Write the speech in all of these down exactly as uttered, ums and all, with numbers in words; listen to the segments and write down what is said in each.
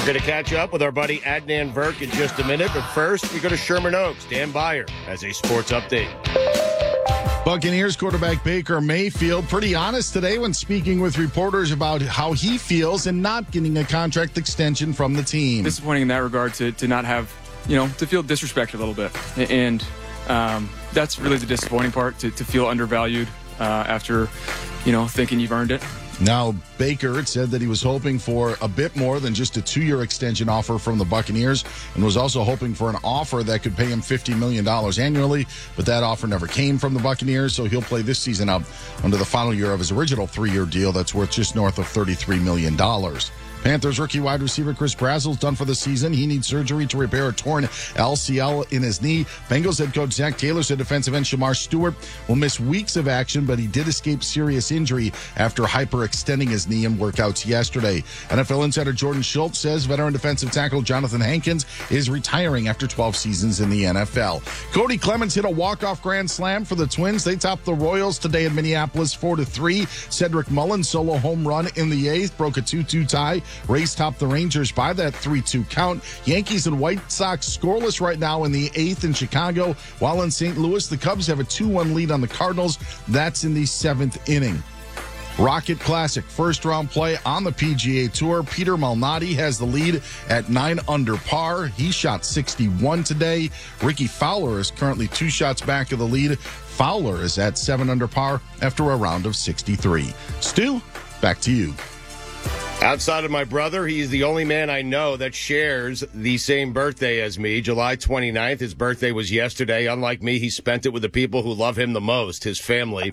Going to catch up with our buddy Adnan Virk in just a minute, but first we go to Sherman Oaks. Dan Beyer has a sports update. Buccaneers quarterback Baker Mayfield pretty honest today when speaking with reporters about how he feels in not getting a contract extension from the team. Disappointing in that regard to, to not have, you know, to feel disrespected a little bit. And um, that's really the disappointing part, to, to feel undervalued uh, after, you know, thinking you've earned it. Now, Baker said that he was hoping for a bit more than just a two-year extension offer from the Buccaneers and was also hoping for an offer that could pay him fifty million dollars annually, but that offer never came from the Buccaneers, so he'll play this season out under the final year of his original three-year deal that's worth just north of thirty-three million dollars. Panthers rookie wide receiver Chris Brazzell's done for the season. He needs surgery to repair a torn L C L in his knee. Bengals head coach Zach Taylor said defensive end Shamar Stewart will miss weeks of action, but he did escape serious injury after hyperextending his knee in workouts yesterday. N F L insider Jordan Schultz says veteran defensive tackle Jonathan Hankins is retiring after twelve seasons in the N F L. Cody Clemens hit a walk-off grand slam for the Twins. They topped the Royals today in Minneapolis four to three. Cedric Mullins solo home run in the eighth broke a two two tie. Rays topped the Rangers by that three two count. Yankees and White Sox scoreless right now in the eighth in Chicago, while in Saint Louis, the Cubs have a two one lead on the Cardinals. That's in the seventh inning. Rocket Classic first round play on the P G A Tour. Peter Malnati has the lead at nine under par. He shot sixty-one today. Ricky Fowler is currently two shots back of the lead. Fowler is at seven under par after a round of sixty-three. Stu, back to you. Outside of my brother, he's the only man I know that shares the same birthday as me, July twenty-ninth. His birthday was yesterday. Unlike me, he spent it with the people who love him the most, his family.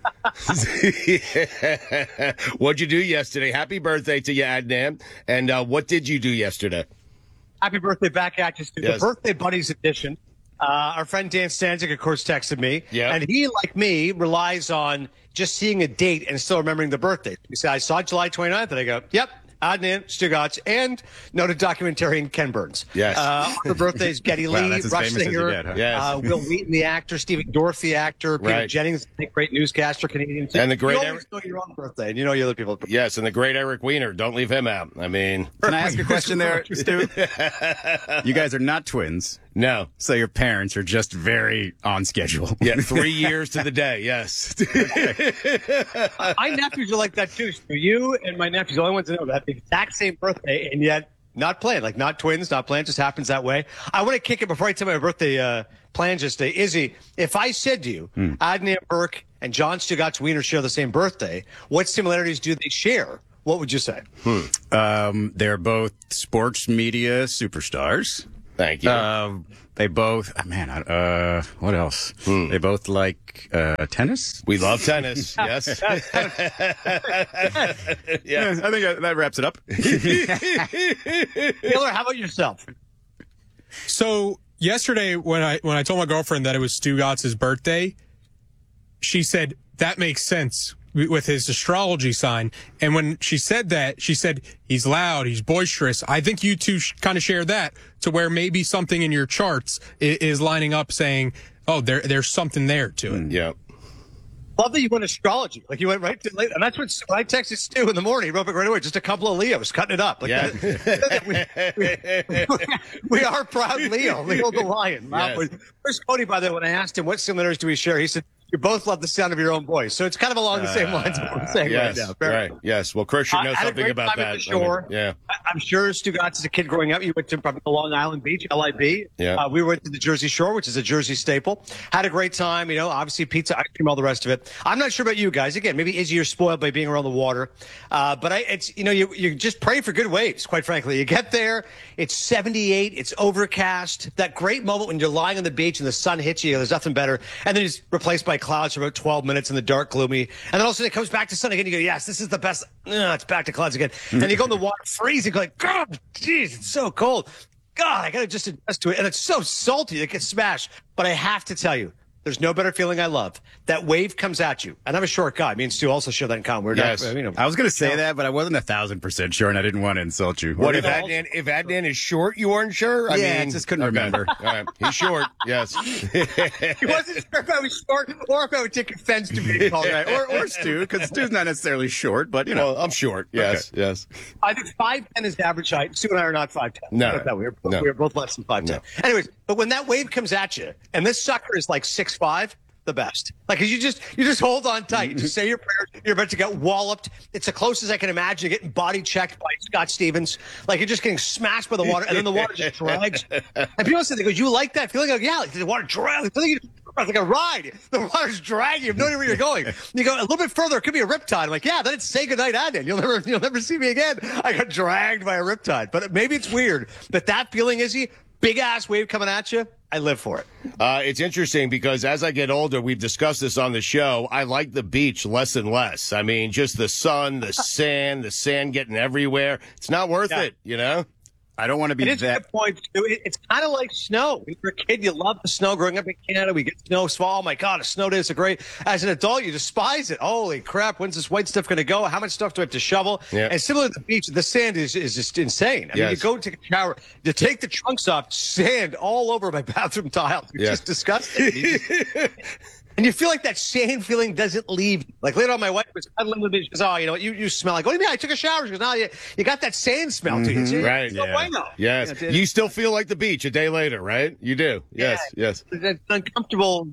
What'd you do yesterday? Happy birthday to you, Adnan. And uh, what did you do yesterday? Happy birthday back at you, Stu. Yes. The Birthday Buddies edition. Uh, our friend Dan Stanzik, of course, texted me. Yeah. And he, like me, relies on just seeing a date and still remembering the birthday. He said, I saw July twenty-ninth, and I go, yep, Adnan, Stugotz, and noted documentarian Ken Burns. Yes. Uh, the birthdays, Getty Wow, Lee, that's as Rush famous as you Singer, get, huh? Yes. uh, Will Wheaton, the actor, Stephen Dorff, the actor, Peter Right. Jennings, the great newscaster, Canadian. And the great You always Eric- know your own birthday, and you know your other people's birthday. Yes, and the great Eric Weiner. Don't leave him out. I mean, Can I ask a question there, Stu? You guys are not twins, no. so your parents are just very on schedule. Yeah, three years to the day, yes. My nephews are like that too. So you and my nephews, the only ones to know that the exact same birthday, and yet not playing, like not twins, not playing, just happens that way. I want to kick it before I tell my birthday uh, plan just today. Izzy, if I said to you, Hmm. Adnan Burke and John Stugotz Wiener share the same birthday, what similarities do they share? What would you say? Um, they're both sports media superstars. Thank you. Uh, they both, oh, man, I- uh, what else? They both like uh, tennis. we love tennis, yes. Yes. I think that wraps it up. Taylor, how about yourself? So yesterday, when I when I told my girlfriend that it was Stugotz's birthday, she said that makes sense with his astrology sign. And when she said that, she said he's loud, he's boisterous. I think you two sh- kind of share that, to where maybe something in your charts is, is lining up, saying, "Oh, there there's something there to it." Yeah. Love that you went astrology. Like you went right to late. And that's what when I texted Stu in the morning. He wrote back right away. Just a couple of Leos cutting it up. Like Yeah. that- we, we, we are proud Leo. Leo the lion. Wow. Yes. Where's Cody, by the way, when I asked him what similarities do we share, he said, you both love the sound of your own voice. So it's kind of along the same lines of what I'm saying Yes, right now. Fair right. enough. Yes. Well, Chris should know I had a something great about time that. at the I mean, shore. yeah. I- I'm sure Stugotz, as a kid growing up, you went to probably the Long Island Beach, L I B. Yeah. Uh, we went to the Jersey Shore, which is a Jersey staple. Had a great time, you know, obviously pizza, ice cream, all the rest of it. I'm not sure about you guys. Again, maybe Izzy, you're spoiled by being around the water. Uh, but I, it's, you know, you, you just pray for good waves, quite frankly. You get there, it's seventy-eight, it's overcast. That great moment when you're lying on the beach and the sun hits you, there's nothing better. And then it's replaced by clouds for about twelve minutes in the dark, gloomy. And then all of a sudden it comes back to sun again. You go, yes, this is the best. Ugh, it's back to clouds again. And you go in the water, freezing, like, God, jeez, it's so cold. God, I got to just adjust to it. And it's so salty, it gets smashed. But I have to tell you, There's no better feeling I love. That wave comes at you. And I'm a short guy. Me and Stu also share that in common. We're Yes. not, you know, I was going to say that, but I wasn't a thousand percent sure, and I didn't want to insult you. What if Adnan? If Adnan is short, you weren't sure. I Yeah, I mean, just couldn't okay. remember. All right, he's short. Yes. he wasn't sure if I was short or if I would take offense to being called Right, or, or Stu, because Stu's not necessarily short, but, you know. Well, I'm short. Yes. Yes. I think five ten is the average height. Stu and I are not five ten. No. No, we are both, No. we are both less than five ten. No. Anyways, but when that wave comes at you, and this sucker is like six five, the best. Like, 'cause you just you just hold on tight. You just say your prayers. You're about to get walloped. It's the closest I can imagine getting body checked by Scott Stevens. Like, you're just getting smashed by the water, and then the water just drags. And people say, they go, you like that feeling? I go, yeah, like the water drags. It's like, like a ride. The water's dragging. You have no idea where you're going. You go a little bit further. It could be a riptide. I'm like, yeah, then it's say goodnight, Adnan. You'll never, you'll never see me again. I got dragged by a riptide. But maybe it's weird. But that feeling, Izzy, big ass wave coming at you, I live for it. Uh, it's interesting because as I get older, we've discussed this on the show. I like the beach less and less. I mean, just the sun, the sand, the sand getting everywhere. It's not worth Yeah. it, you know? I don't want to be It is a that. good point, too. It- It's kind of like snow. When you're a kid, you love the snow. Growing up in Canada, we get snow. So, oh, my God, a snow day is so great. As an adult, you despise it. Holy crap, when's this white stuff going to go? How much stuff do I have to shovel? Yeah. And similar to the beach, the sand is, is just insane. I mean, Yes. you go take a shower, you take the trunks off, sand all over my bathroom tile. It's Yes. just disgusting. You just- And you feel like that sand feeling doesn't leave you. Like later on, my wife was cuddling with me. She goes, oh, you know what? You, you smell like, what do you mean? I took a shower. She goes, no, you, you got that sand smell to you. Mm-hmm. Right. No Yeah. bueno. Yes. You know, You still feel like the beach a day later, right? You do. Yes. Yeah. Yes. It's uncomfortable.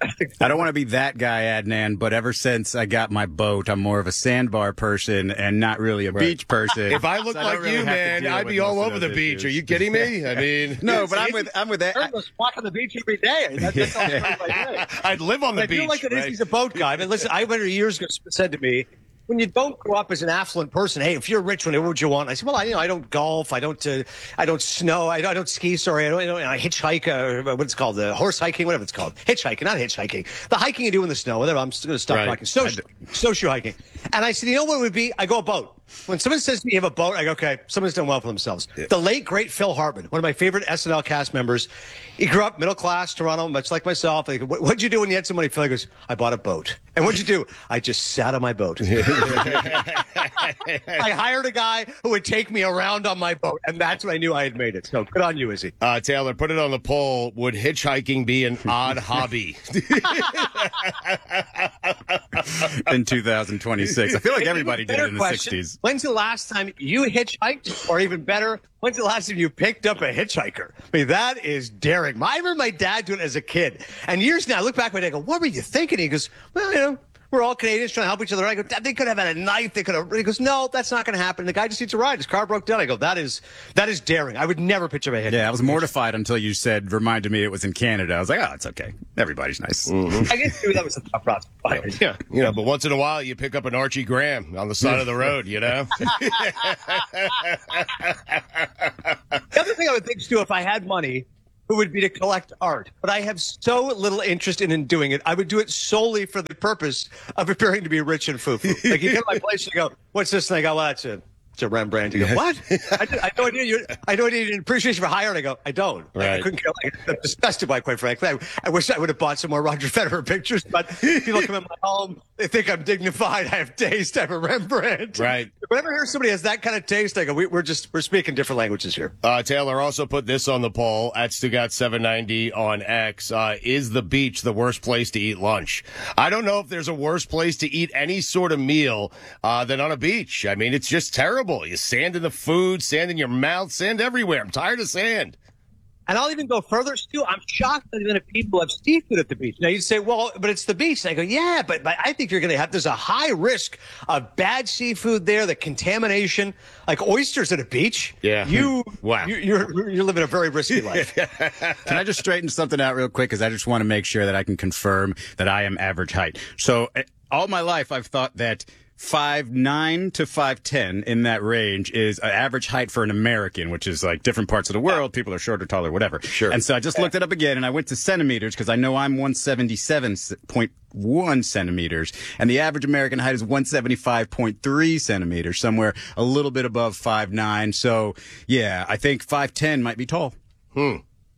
I don't want to be that guy, Adnan, but ever since I got my boat, I'm more of a sandbar person and not really a beach person. If I look So I like don't really you, have to man, deal I'd with be all most of over the those beach. issues. Are you kidding me? I mean, No, but I'm with I'm with that. Journalists walk on the beach every day. That, that's all my day. I'd live on the I beach. feel like it is. right? He's a boat guy. But listen, I remember years ago said to me, when you don't grow up as an affluent person, hey, if you're rich, what would you want? I said, well, I, you know, I don't golf, I don't, uh, I don't snow, I don't, I don't ski. Sorry, I don't, I, don't, I hitchhike, uh, what's it called, the uh, horse hiking, whatever it's called, hitchhiking, not hitchhiking. The hiking you do in the snow. Whatever. I'm just going to stop Right. talking. Snowshoe, snowshoe hiking. And I said, you know what it would be? I go a boat. When someone says to me, you have a boat, I go, okay, someone's done well for themselves. The late, great Phil Hartman, one of my favorite S N L cast members. He grew up middle class, Toronto, much like myself. Like, what, what'd you do when you had some money? Phil goes, I bought a boat. And what'd you do? I just sat on my boat. I hired a guy who would take me around on my boat, and that's when I knew I had made it. So good on you, Izzy. Uh, Taylor, put it on the poll. Would hitchhiking be an odd hobby? in two thousand twenty-six. I feel like everybody did it Better in the question, sixties. When's the last time you hitchhiked? Or even better, when's the last time you picked up a hitchhiker? I mean, that is daring. I remember my dad doing it as a kid. And years now, I look back and I go, what were you thinking? He goes, well, you know, we're all Canadians trying to help each other. I go, Dad, they could have had a knife. They could have. He goes, no, that's not going to happen. The guy just needs a ride. His car broke down. I go, that is that is daring. I would never picture my head. Yeah, I was mortified until you said, reminded me it was in Canada. I was like, oh, it's okay. Everybody's nice. I guess maybe that was a tough process. Yeah. You know, but once in a while you pick up an Archie Graham on the side of the road, you know? The other thing I would think, Stu, if I had money, it would be to collect art. But I have so little interest in, in doing it. I would do it solely for the purpose of appearing to be rich and foo-foo. Like, you come to my place and you go, what's this thing? I go, well, that's a, it's a Rembrandt. You go, what? I, did, I had no idea you, I had no idea you didn't appreciation for hire. And I go, I don't. Like, I Right. couldn't care. Like, I'm disgusted by it, quite frankly. I, I wish I would have bought some more Roger Federer pictures, but people come in my home, they think I'm dignified. I have taste. I have a Rembrandt. Right. Whenever I hear somebody has that kind of taste, I go, we, we're just, we're speaking different languages here. Uh, Taylor also put this on the poll at Stugat seven ninety on X. Uh, is the beach the worst place to eat lunch? I don't know if there's a worse place to eat any sort of meal uh, than on a beach. I mean, it's just terrible. You sand in the food, sand in your mouth, sand everywhere. I'm tired of sand. And I'll even go further, Stu. I'm shocked that even if people have seafood at the beach. Now, you'd say, well, but it's the beach. And I go, yeah, but, but I think you're going to have, there's a high risk of bad seafood there, the contamination, like oysters at a beach. Yeah. You, Wow. you, you're, you're living a very risky life. Can I just straighten something out real quick? Because I just want to make sure that I can confirm that I am average height. So uh, all my life, I've thought that five nine to five ten in that range is an average height for an American, which is like different parts of the world. People are shorter, taller, whatever. Sure. And so I just looked it up again, and I went to centimeters because I know I'm one seventy-seven point one centimeters, and the average American height is one seventy-five point three centimeters, somewhere a little bit above five nine. So, yeah, I think five ten might be tall. Hmm.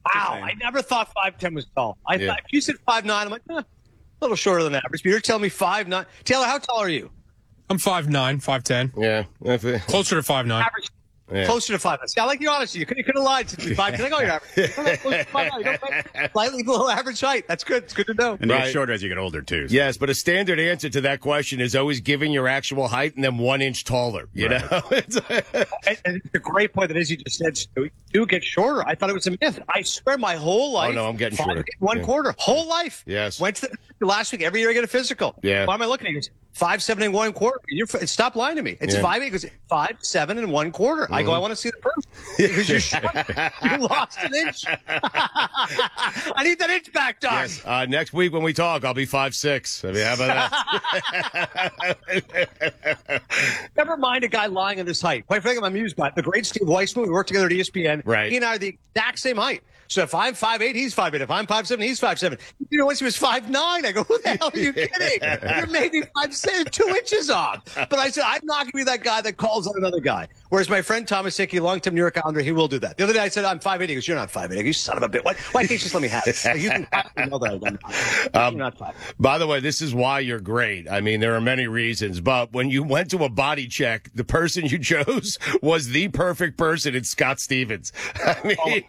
Wow, I never thought five ten was tall. I Yeah. thought if you said five nine, I'm like, eh, a little shorter than average. But you're telling me five nine. Taylor, how tall are you? I'm five nine, five ten. Yeah. If it- Closer to five nine. Average. Yeah. Closer to five. See, I like your honesty. You could you could have lied since you're five. Like, oh, you're average. Closer to five nine. You don't slightly below average height. That's good. It's good to know. And you Right. get shorter as you get older, too. so- Yes, but a standard answer to that question is always giving your actual height and then one inch taller. You Right. know, It's- And, and it's a great point that, as you just said, Stu, you do get shorter. I thought it was a myth. I swear my whole life. Oh, no, I'm getting five, shorter. One Yeah. quarter. Whole life. Yes. Went to the last week. Every year I get a physical. Yeah. Why am I looking at you? Five, seven, and one quarter. You're, stop lying to me. It's Yeah. five, eight. Goes five, seven, and one quarter. I go, I want to see the proof. Because you're short. You lost an inch. I need that inch back, Doc. Yes. Uh, next week when we talk, I'll be five six. I mean, how about that? Never mind a guy lying on his height. Quite frankly, I'm amused by it. The great Steve Weissman, we worked together at E S P N. Right. He and I are the exact same height. So if I'm five eight, he's five eight. If I'm five seven, he's five seven. You know, once he was five nine, I go, who the hell are you kidding? You're maybe five seven, two inches off. But I said, I'm not going to be that guy that calls on another guy. Whereas my friend Thomas Hickey, longtime New York Islander, he will do that. The other day I said, I'm five eight. He goes, you're not five eight. I go, you son of a bitch. Why, why can't you just let me have it? Like, you can probably know that I'm not. You're not five. By the way, this is why you're great. I mean, there are many reasons, but when you went to a body check, the person you chose was the perfect person. It's Scott Stevens. I mean,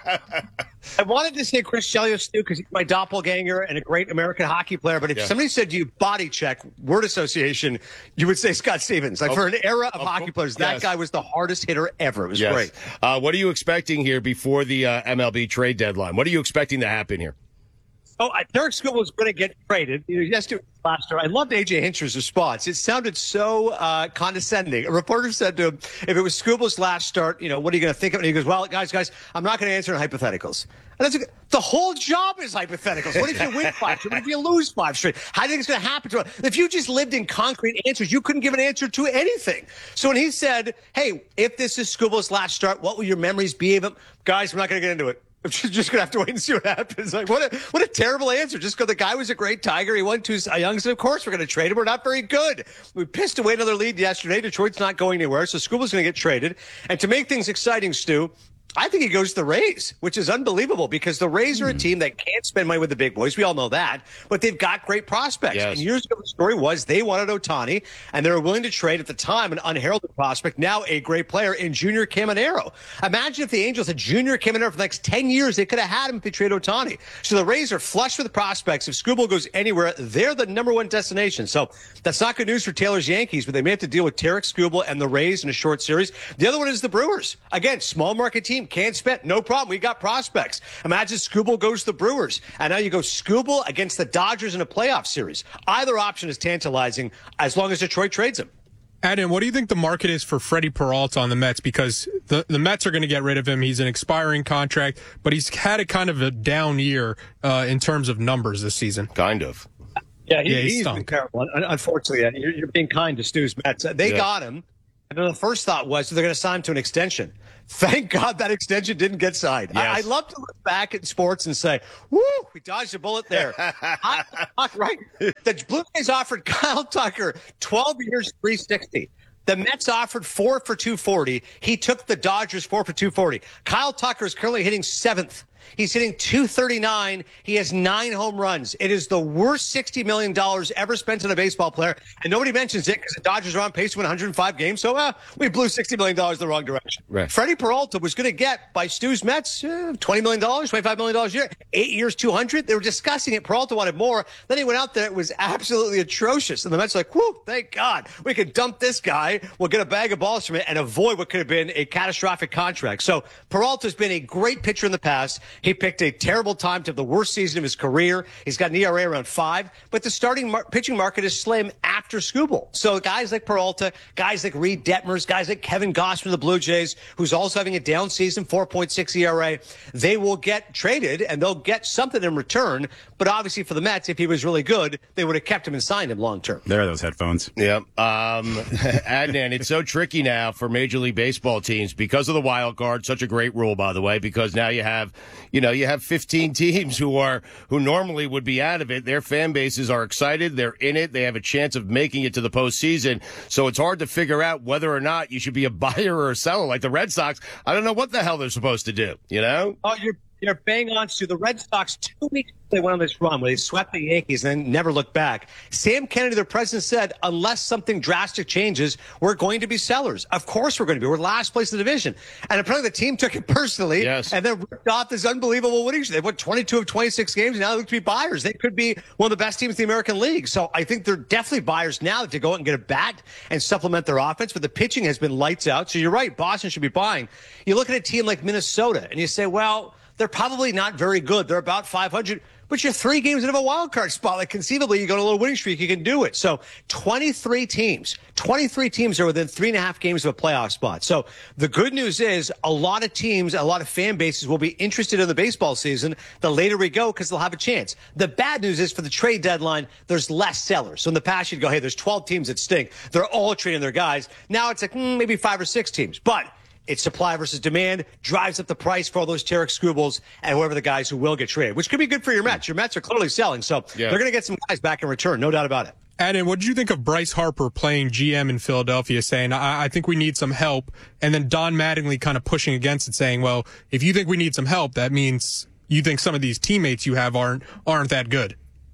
I wanted to say Chris Chelios too because he's my doppelganger and a great American hockey player. But if Yeah. somebody said to you body check, word association, you would say Scott Stevens. Like Of- for an era of, of hockey course, players, that yes. guy was the hardest hitter ever. It was yes. great. Uh, what are you expecting here before the uh, M L B trade deadline? What are you expecting to happen here? Oh, I- Derek Skubal was going to get traded. You know, yesterday, last year, I loved A J Hinch's response. It sounded so uh, condescending. A reporter said to him, if it was Skubal's last start, you know, what are you going to think of it? And he goes, well, guys, guys, I'm not going to answer in hypotheticals. And that's a, the whole job is hypotheticals. What if you win five straight? What if you lose five straight? How do you think it's going to happen to him? If you just lived in concrete answers, you couldn't give an answer to anything. So when he said, hey, if this is Skubal's last start, what will your memories be of him? Guys, we're not going to get into it. I'm just, just gonna have to wait and see what happens. Like, what a what a terrible answer. Just because the guy was a great Tiger, he won two Youngs, and of course we're gonna trade him. We're not very good. We pissed away another lead yesterday. Detroit's not going anywhere, so Skubal's gonna get traded. And to make things exciting, Stu, I think he goes to the Rays, which is unbelievable because the Rays are a team that can't spend money with the big boys. We all know that, but they've got great prospects. Yes. And years ago, the story was they wanted Ohtani, and they were willing to trade at the time an unheralded prospect, now a great player in Junior Caminero. Imagine if the Angels had Junior Caminero for the next ten years. They could have had him if they traded Ohtani. So the Rays are flush with prospects. If Skubal goes anywhere, they're the number one destination. So that's not good news for Taylor's Yankees, but they may have to deal with Tarek Skubal and the Rays in a short series. The other one is the Brewers. Again, small market team, can't spend, no problem. We got prospects. Imagine Skubal goes to the Brewers, and now you go Skubal against the Dodgers in a playoff series. Either option is tantalizing as long as Detroit trades him. Adam, what do you think the market is for Freddie Peralta on the Mets? Because the, the Mets are going to get rid of him. He's an expiring contract, but he's had a kind of a down year uh, in terms of numbers this season. Kind of. Yeah, he, Yeah, he he's stunk. been terrible. Un- Unfortunately, yeah, you're, you're being kind to Stu's Mets. They Yeah. got him, and then the first thought was they're going to sign him to an extension. Thank God that extension didn't get signed. I, Yes. I love to look back at sports and say, woo, we dodged a bullet there. I, I- right. The Blue Jays offered Kyle Tucker twelve years, three sixty. The Mets offered four for two forty. He took the Dodgers four for two forty. Kyle Tucker is currently hitting seventh. He's hitting two thirty-nine. He has nine home runs. It is the worst sixty million dollars ever spent on a baseball player. And nobody mentions it because the Dodgers are on pace to win one hundred five games. So uh, we blew sixty million dollars the wrong direction. Right. Freddie Peralta was going to get, by Stu's Mets, uh, twenty million dollars, twenty-five million dollars a year. Eight years, two hundred. They were discussing it. Peralta wanted more. Then he went out there. It was absolutely atrocious. And the Mets are like, whew, thank God. We could dump this guy. We'll get a bag of balls from it and avoid what could have been a catastrophic contract. So Peralta's been a great pitcher in the past. He picked a terrible time to have the worst season of his career. He's got an E R A around five, but the starting mar- pitching market is slim after Skubal. So guys like Peralta, guys like Reed Detmers, guys like Kevin Gossman of the Blue Jays, who's also having a down season, four point six E R A, they will get traded and they'll get something in return. But obviously for the Mets, if he was really good, they would have kept him and signed him long term. There are those headphones. Yep. Um, Adnan, it's so tricky now for Major League Baseball teams because of the wild card. Such a great rule, by the way, because now you have, you know, you have fifteen teams who are, who normally would be out of it. Their fan bases are excited. They're in it. They have a chance of making it to the postseason. So it's hard to figure out whether or not you should be a buyer or a seller. Like the Red Sox, I don't know what the hell they're supposed to do, you know? Oh, you're They're bang on to the Red Sox two weeks ago. They went on this run where they swept the Yankees and then never looked back. Sam Kennedy, their president, said, unless something drastic changes, we're going to be sellers. Of course we're going to be. We're last place in the division. And apparently the team took it personally yes. and then ripped off this unbelievable winning streak. They won twenty-two of twenty-six games, and now they look to be buyers. They could be one of the best teams in the American League. So I think they're definitely buyers now to go out and get a bat and supplement their offense. But the pitching has been lights out. So you're right. Boston should be buying. You look at a team like Minnesota, and you say, well, they're probably not very good. They're about five hundred, but you're three games out of a wild card spot. Like conceivably, you go to a little winning streak, you can do it. So twenty-three teams, twenty-three teams are within three and a half games of a playoff spot. So the good news is a lot of teams, a lot of fan bases will be interested in the baseball season the later we go because they'll have a chance. The bad news is for the trade deadline, there's less sellers. So in the past, you'd go, hey, there's twelve teams that stink. They're all trading their guys. Now it's like hmm, maybe five or six teams. But it's supply versus demand, drives up the price for all those Tarek Skubals and whoever the guys who will get traded, which could be good for your Mets. Your Mets are clearly selling, so yeah. they're going to get some guys back in return, no doubt about it. Adam, what did you think of Bryce Harper playing G M in Philadelphia, saying, I, I think we need some help, and then Don Mattingly kind of pushing against it, saying, well, if you think we need some help, that means you think some of these teammates you have aren't aren't that good?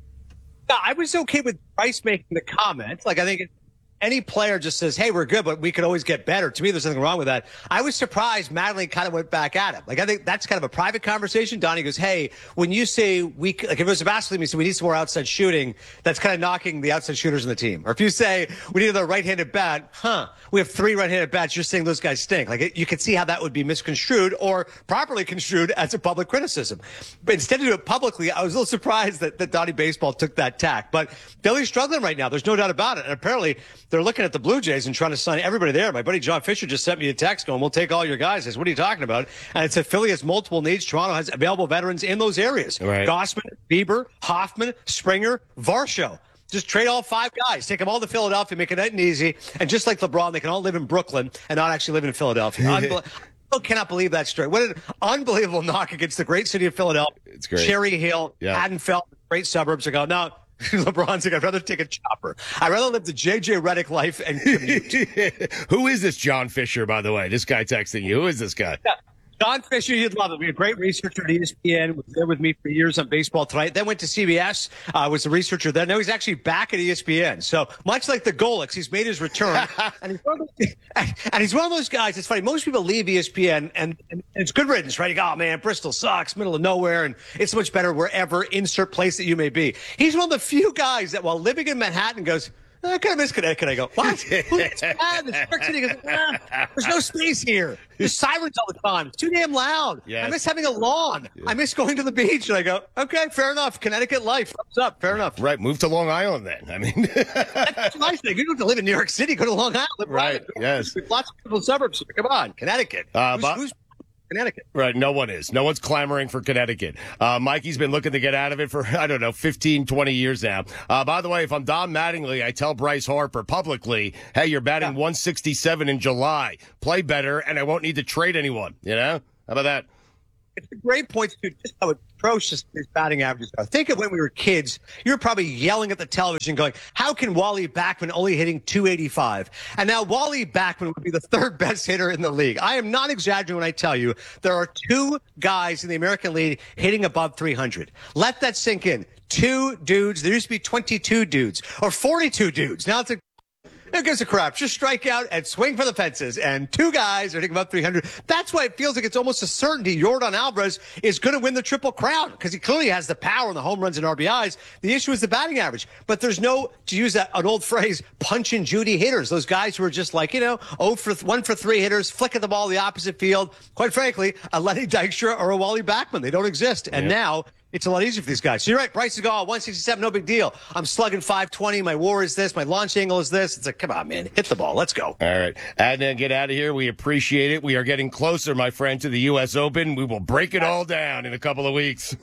No, I was okay with Bryce making the comment. Like, I think it, any player just says, hey, we're good, but we could always get better. To me, there's nothing wrong with that. I was surprised Mattingly kind of went back at him. Like, I think that's kind of a private conversation. Donnie goes, hey, when you say we, like if it was a basketball team, you say we need some more outside shooting, that's kind of knocking the outside shooters in the team. Or if you say we need another right-handed bat, huh, we have three right-handed bats, you're saying those guys stink. Like, it, you can see how that would be misconstrued or properly construed as a public criticism. But instead of doing it publicly, I was a little surprised that, that Donnie Baseball took that tack. But Philly's struggling right now. There's no doubt about it. And apparently, they're looking at the Blue Jays and trying to sign everybody there. My buddy John Fisher just sent me a text going, we'll take all your guys. I said, what are you talking about? And it said Philly has multiple needs. Toronto has available veterans in those areas. Right. Gossman, Bieber, Hoffman, Springer, Varsho. Just trade all five guys. Take them all to Philadelphia, make it nice and easy. And just like LeBron, they can all live in Brooklyn and not actually live in Philadelphia. Unbel- I cannot believe that story. What an unbelievable knock against the great city of Philadelphia. It's great. Cherry Hill, yeah. Haddonfield, great suburbs. I go, no. LeBron's like, I'd rather take a chopper. I'd rather live the J J Redick life and commute. Who is this John Fisher, by the way? This guy texting you. Who is this guy? Yeah. John Fisher, you'd love him. He's a great researcher at E S P N. Was there with me for years on Baseball Tonight. Then went to C B S. Uh, was a researcher there. Now he's actually back at E S P N. So much like the Golix, he's made his return. and, he's one of those, and he's one of those guys. It's funny. Most people leave E S P N, and, and it's good riddance, right? You go, oh, man, Bristol sucks, middle of nowhere, and it's much better wherever, insert place that you may be. He's one of the few guys that while living in Manhattan goes, I kind of miss Connecticut. I go, what? It's bad. It's York City. He goes, ah, there's no space here. There's sirens all the time. It's too damn loud. Yes. I miss having a lawn. Yeah. I miss going to the beach. And I go, okay, fair enough. Connecticut life. Thumbs up. Fair enough. Right. Move to Long Island then. I mean, that's a nice thing. You don't have to live in New York City. Go to Long Island. Live right. Right. Yes. There's lots of beautiful suburbs. Come on. Connecticut. Uh, who's, but- who's Connecticut. Right. No one is. No one's clamoring for Connecticut. Uh, Mikey's been looking to get out of it for, I don't know, fifteen, twenty years now. Uh, by the way, if I'm Don Mattingly, I tell Bryce Harper publicly, hey, you're batting yeah. one sixty-seven in July. Play better, and I won't need to trade anyone. You know? How about that? It's a great point to just how atrocious his batting averages are. Think of when we were kids. You were probably yelling at the television going, how can Wally Backman only hitting two eighty-five? And now Wally Backman would be the third best hitter in the league. I am not exaggerating when I tell you there are two guys in the American League hitting above three hundred. Let that sink in. Two dudes. There used to be twenty-two dudes or forty-two dudes. Now it's a Who gives a crap? Just strike out and swing for the fences. And two guys are hitting about three hundred. That's why it feels like it's almost a certainty Yordan Alvarez is going to win the Triple Crown because he clearly has the power and the home runs and R B Is. The issue is the batting average. But there's no, to use that, an old phrase, punch and Judy hitters. Those guys who are just like, you know, oh for one for three hitters, flicking the ball the opposite field. Quite frankly, a Lenny Dykstra or a Wally Backman. They don't exist. And yeah. now it's a lot easier for these guys. So you're right. Bryce is going, one sixty-seven, no big deal. I'm slugging five twenty. My WAR is this. My launch angle is this. It's like, come on, man. Hit the ball. Let's go. All right. And then get out of here. We appreciate it. We are getting closer, my friend, to the U S Open. We will break it all down in a couple of weeks.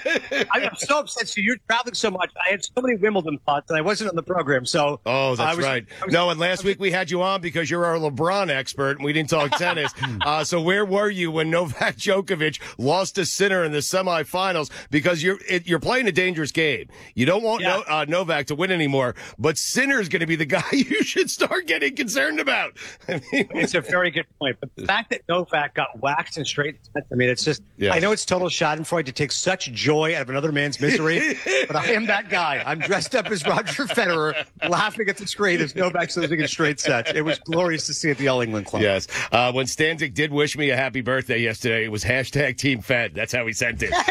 I'm so upset. So you're traveling so much. I had so many Wimbledon thoughts, and I wasn't on the program. So Oh, that's was, right. Was, no, and last week we had you on because you're our LeBron expert, and we didn't talk tennis. uh, so where were you when Novak Djokovic lost a sinner in the semifinals? Because because you're it, you're playing a dangerous game. You don't want Yeah. no, uh, Novak to win anymore, but Sinner's going to be the guy you should start getting concerned about. I mean, It's a very good point. But the fact that Novak got waxed and straight, I mean, it's just, Yeah. I know it's total schadenfreude to take such joy out of another man's misery, but I am that guy. I'm dressed up as Roger Federer, laughing at the screen as Novak's losing in straight sets. It was glorious to see at the All England Club. Yes. Uh, when Stanzik did wish me a happy birthday yesterday, it was hashtag Team Fed. That's how he sent it.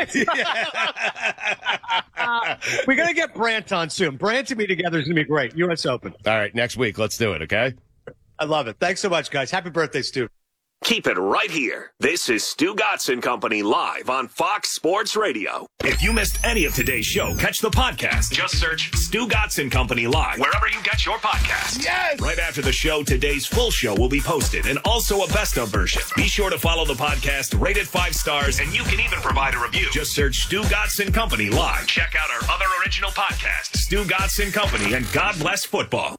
We're going to get Brandt on soon. Brandt and me together is going to be great. U S Open. All right, next week, let's do it, okay? I love it. Thanks so much, guys. Happy birthday, Stu. Keep it right here. This is Stu Gatz and Company live on Fox Sports Radio. If you missed any of today's show, catch the podcast. Just search Stu Gatz and Company live wherever you get your podcasts. Yes! Right after the show, today's full show will be posted and also a best of version. Be sure to follow the podcast, rate it five stars, and you can even provide a review. Just search Stu Gatz and Company live. Check out our other original podcasts, Stu Gatz and Company and God Bless Football.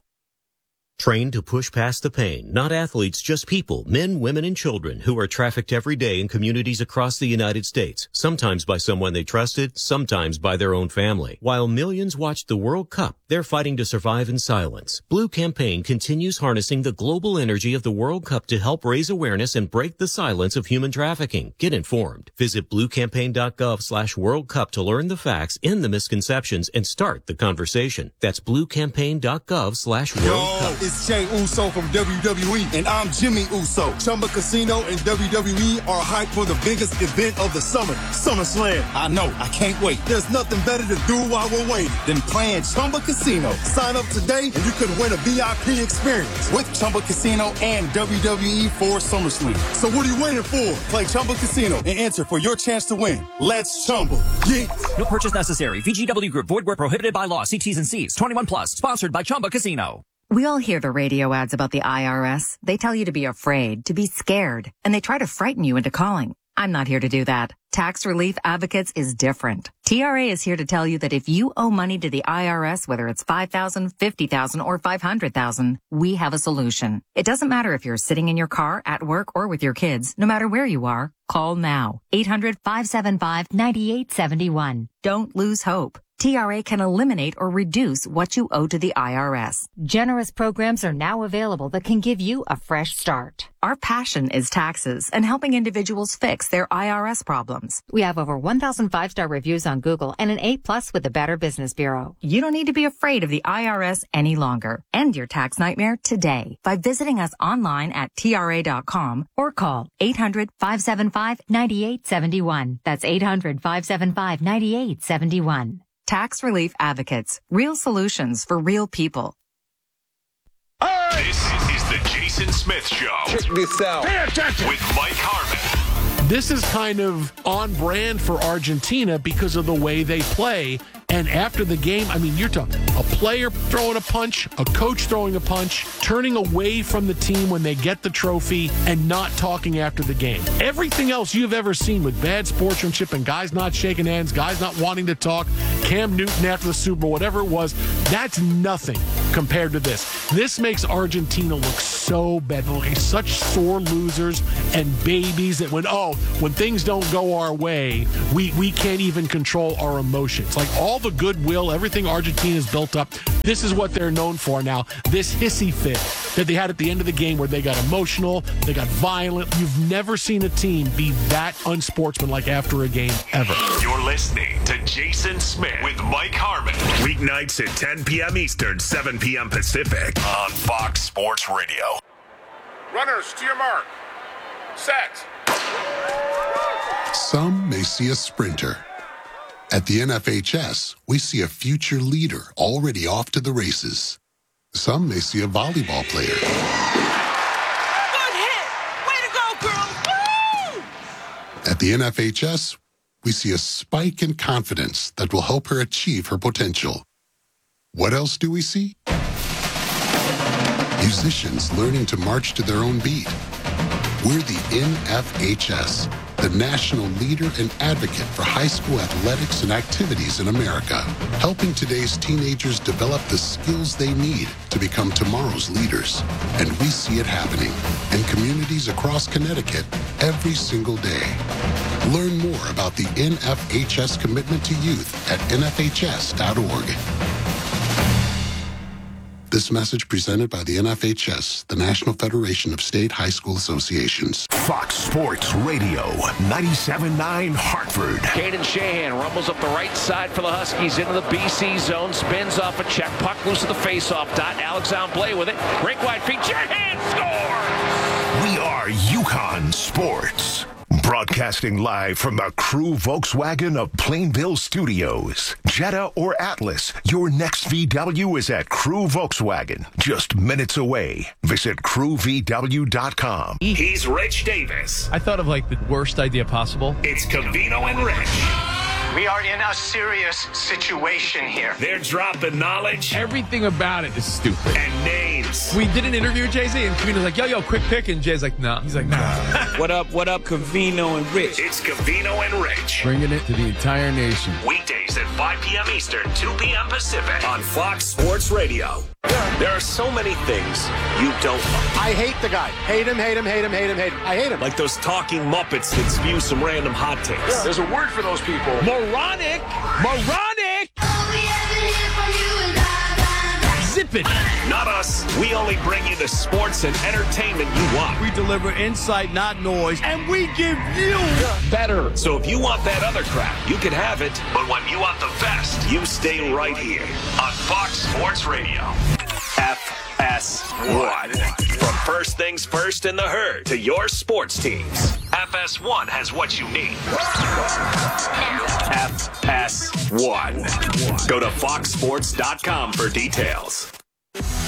Trained to push past the pain, not athletes, just people, men, women, and children who are trafficked every day in communities across the United States, sometimes by someone they trusted, sometimes by their own family. While millions watched the World Cup, they're fighting to survive in silence. Blue Campaign continues harnessing the global energy of the World Cup to help raise awareness and break the silence of human trafficking. Get informed. Visit bluecampaign.gov slash World Cup to learn the facts, end the misconceptions, and start the conversation. That's bluecampaign.gov slash World Cup. It's Jay Uso from W W E, and I'm Jimmy Uso. Chumba Casino and W W E are hyped for the biggest event of the summer, SummerSlam. I know, I can't wait. There's nothing better to do while we're waiting than playing Chumba Casino. Sign up today, and you could win a V I P experience with Chumba Casino and W W E for SummerSlam. So what are you waiting for? Play Chumba Casino and enter for your chance to win. Let's Chumba. Yeah. No purchase necessary. V G W Group. Void where prohibited by law. See T's and C's. twenty-one plus. Sponsored by Chumba Casino. We all hear the radio ads about the I R S. They tell you to be afraid, to be scared, and they try to frighten you into calling. I'm not here to do that. Tax Relief Advocates is different. T R A is here to tell you that if you owe money to the I R S, whether it's five thousand dollars, fifty thousand dollars, or five hundred thousand dollars, we have a solution. It doesn't matter if you're sitting in your car, at work, or with your kids. No matter where you are, call now. eight hundred, five seven five, nine eight seven one. Don't lose hope. T R A can eliminate or reduce what you owe to the I R S. Generous programs are now available that can give you a fresh start. Our passion is taxes and helping individuals fix their I R S problems. We have over one thousand five-star reviews on Google and an A plus with the Better Business Bureau. You don't need to be afraid of the I R S any longer. End your tax nightmare today by visiting us online at T R A dot com or call eight hundred, five seven five, nine eight seven one. That's eight hundred, five seven five, nine eight seven one. Tax Relief Advocates. Real solutions for real people. This is the Jason Smith Show. Check this out. With Mike Harmon. This is kind of on brand for Argentina because of the way they play. And after the game, I mean, you're talking a player throwing a punch, a coach throwing a punch, turning away from the team when they get the trophy, and not talking after the game. Everything else you've ever seen with bad sportsmanship and guys not shaking hands, guys not wanting to talk, Cam Newton after the Super Bowl, whatever it was, that's nothing compared to this. This makes Argentina look so bad. They're like such sore losers and babies that when, oh, when things don't go our way, we, we can't even control our emotions. Like all the goodwill, everything Argentina's built up, this is what they're known for now. This hissy fit that they had at the end of the game where they got emotional, they got violent. You've never seen a team be that unsportsmanlike after a game ever. You're listening to Jason Smith with Mike Harmon. Weeknights at ten p.m. Eastern, seven p.m. Pacific on Fox Sports Radio. Runners to your mark. Set. Some may see a sprinter. At the N F H S, we see a future leader already off to the races. Some may see a volleyball player. Good hit! Way to go, girl! Woo! At the N F H S, we see a spike in confidence that will help her achieve her potential. What else do we see? Musicians learning to march to their own beat. We're the N F H S, the national leader and advocate for high school athletics and activities in America, helping today's teenagers develop the skills they need to become tomorrow's leaders. And we see it happening in communities across Connecticut every single day. Learn more about the N F H S commitment to youth at N F H S dot org. This message presented by the N F H S, the National Federation of State High School Associations. Fox Sports Radio, ninety-seven point nine Hartford. Caden Shahan rumbles up the right side for the Huskies into the B C zone, spins off a check, puck loose at the faceoff dot. Alex on play with it. Break wide feet, Shahan scores! We are UConn Sports. Broadcasting live from the Crew Volkswagen of Plainville Studios. Jetta or Atlas, your next V W is at Crew Volkswagen, just minutes away. Visit crew v w dot com. He's Rich Davis. I thought of like the worst idea possible. It's Covino and Rich. We are in a serious situation here. They're dropping knowledge. Everything about it is stupid. And names. We did an interview with Jay-Z, and Covino's like, yo, yo, quick pick. And Jay's like, no. Nah. He's like, nah. What up, what up, Covino and Rich? It's Covino and Rich. Bringing it to the entire nation. Weekdays at five p.m. Eastern, two p.m. Pacific. On Fox Sports Radio. There are so many things you don't like. I hate the guy. Hate him, hate him, hate him, hate him, hate him. I hate him. Like those talking Muppets that spew some random hot takes. Yeah. There's a word for those people. Moronic. Moronic. Zip it. Not us. We only bring you the sports and entertainment you want. We deliver insight, not noise, and we give you better. So if you want that other crap, you can have it. But when you want the best, you stay right here on Fox Sports Radio. F S one. From First Things First in the Herd to your sports teams, F S one has what you need. F S one. Go to fox sports dot com for details.